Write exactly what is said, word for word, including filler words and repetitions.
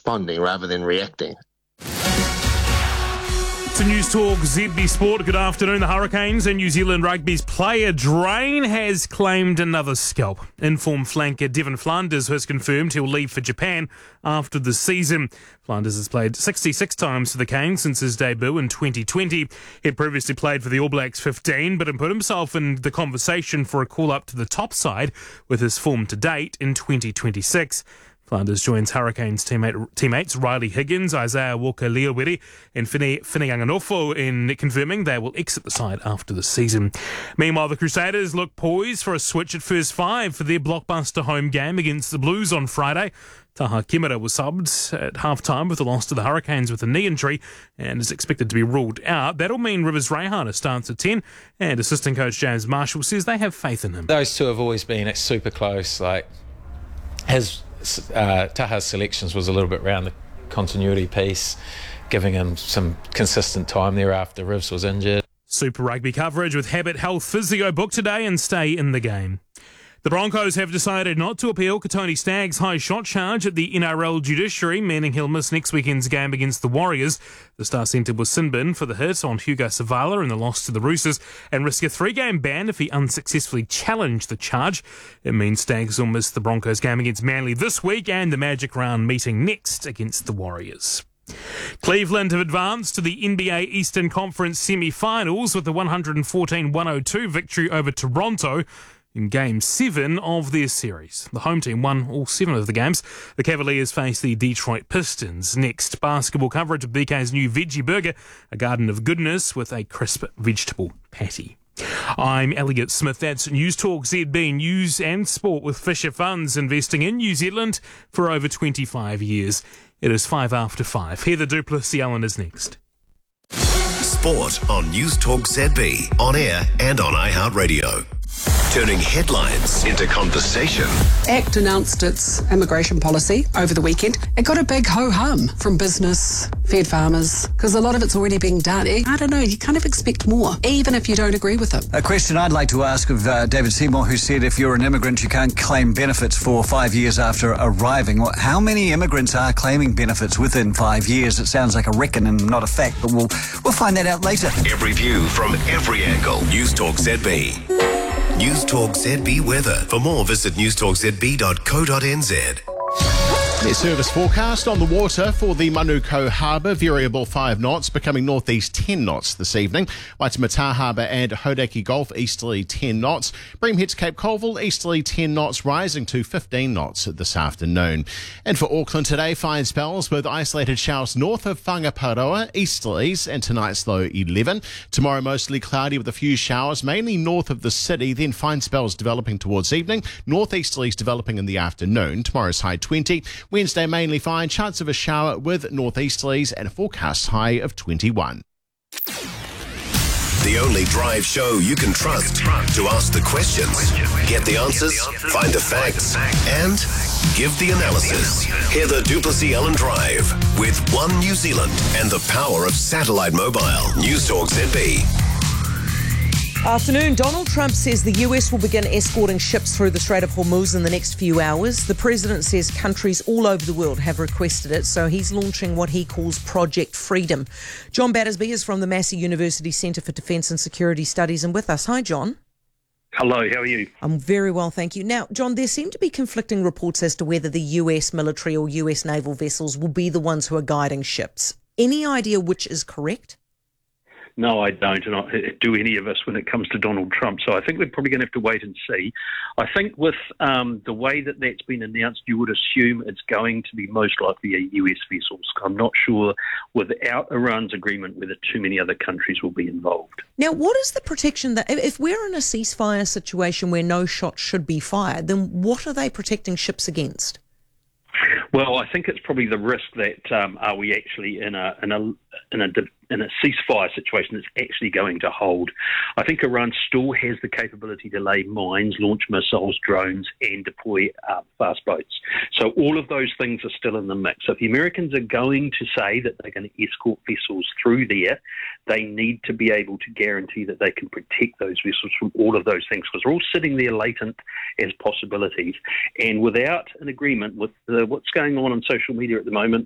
responding rather than reacting. To News Talk Z B Sport, good afternoon. The Hurricanes and New Zealand Rugby's player drain has claimed another scalp. Informed flanker Devon Flanders has confirmed he'll leave for Japan after the season. Flanders has played sixty-six times for the Canes since his debut in twenty twenty. He had previously played for the All Blacks fifteen, but had put himself in the conversation for a call-up to the top side with his form to date in twenty twenty-six. Flanders joins Hurricanes teammate, teammates Riley Higgins, Isaiah Walker-Leawere and Fini Anganofo in confirming they will exit the side after the season. Meanwhile, the Crusaders look poised for a switch at first five for their blockbuster home game against the Blues on Friday. Taha Kemara was subbed at half-time with a loss to the Hurricanes with a knee injury and is expected to be ruled out. That'll mean Rivers Reihana starts at ten, and assistant coach James Marshall says they have faith in him. Those two have always been super close. Like, his uh, Taha's selections was a little bit around the continuity piece, giving him some consistent time there after Rivs was injured. Super Rugby coverage with Habit Health Physio book today and stay in the game. The Broncos have decided not to appeal Katoni Stagg's high shot charge at the N R L judiciary, meaning he'll miss next weekend's game against the Warriors. The Star Centre was sin bin for the hit on Hugo Savala in the loss to the Roosters and risk a three-game ban if he unsuccessfully challenged the charge. It means Staggs will miss the Broncos game against Manly this week and the Magic Round meeting next against the Warriors. Cleveland have advanced to the N B A Eastern Conference semi-finals with a one fourteen one oh two victory over Toronto in Game seven of their series. The home team won all seven of the games. The Cavaliers face the Detroit Pistons. Next, basketball coverage of B K's new veggie burger, a garden of goodness with a crisp vegetable patty. I'm Elliot Smith. That's News Talk Z B, news and sport with Fisher Funds, investing in New Zealand for over twenty-five years. It is five after five. Heather du Plessis-Allen is next. Sport on News Talk Z B, on air and on iHeartRadio. Turning headlines into conversation. ACT announced its immigration policy over the weekend. It got a big ho-hum from business, fed farmers, because a lot of it's already being done. I don't know, you kind of expect more, even if you don't agree with it. A question I'd like to ask of uh, David Seymour, who said if you're an immigrant, you can't claim benefits for five years after arriving. Well, how many immigrants are claiming benefits within five years? It sounds like a reckon and not a fact, but we'll, we'll find that out later. Every view from every angle. News Talk Z B. News Talk Z B weather. For more, visit news talk z b dot co dot n z. Their service forecast on the water for the Manukau Harbour, variable five knots, becoming northeast ten knots this evening. Waitemata Harbour and Hodaki Gulf, easterly ten knots. Bream hits Cape Colville, easterly ten knots, rising to fifteen knots this afternoon. And for Auckland today, fine spells with isolated showers north of Whangaparoa, easterlies, and tonight's low eleven. Tomorrow mostly cloudy with a few showers, mainly north of the city, then fine spells developing towards evening. Northeasterlies developing in the afternoon. Tomorrow's high twenty. Wednesday mainly fine, chance of a shower with northeasterlies and a forecast high of twenty-one. The only drive show you can trust to ask the questions, get the answers, find the facts, and give the analysis. Heather du Plessis-Allen Drive with One New Zealand and the power of satellite mobile. News Talk Z B. Afternoon. Donald Trump says the U S will begin escorting ships through the Strait of Hormuz in the next few hours. The president says countries all over the world have requested it, so he's launching what he calls Project Freedom. John Battersby is from the Massey University Centre for Defence and Security Studies and with us. Hi, John. Hello, how are you? I'm very well, thank you. Now, John, there seem to be conflicting reports as to whether the U S military or U S naval vessels will be the ones who are guiding ships. Any idea which is correct? No, I don't, and I, do any of us when it comes to Donald Trump. So I think we're probably going to have to wait and see. I think with um, the way that that's been announced, you would assume it's going to be most likely a U S vessels. I'm not sure without Iran's agreement whether too many other countries will be involved. Now, what is the protection that, if we're in a ceasefire situation where no shots should be fired, then what are they protecting ships against? Well, I think it's probably the risk that um, are we actually in a in a in a in a ceasefire situation that's actually going to hold. I think Iran still has the capability to lay mines, launch missiles, drones, and deploy uh, fast boats. So all of those things are still in the mix. So if the Americans are going to say that they're going to escort vessels through there, they need to be able to guarantee that they can protect those vessels from all of those things, because they're all sitting there latent as possibilities. And without an agreement with uh, what's going on on social media at the moment,